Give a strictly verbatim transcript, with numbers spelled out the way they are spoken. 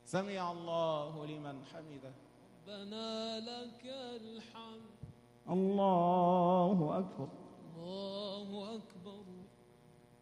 سمع الله لمن حمده. ربنا لك الحمد. الله أكبر.